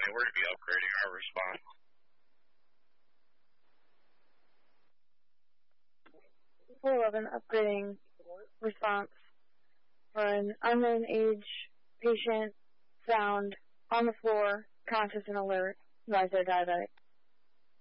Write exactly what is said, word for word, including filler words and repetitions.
and we're going to be upgrading our response. four eleven, upgrading response for an unknown age patient found on the floor, conscious and alert, rise or diabetic.